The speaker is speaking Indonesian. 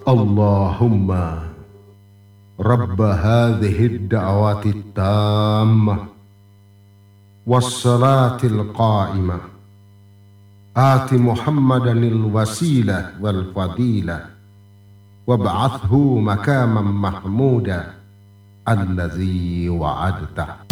Allahumma Rabba hadhihi ad-da'wati at-tammah was-salatil qa'imah ati Muhammadanil wasilah wal fadilah wab'athhu makaman mahmuda alladzi wa'adtah.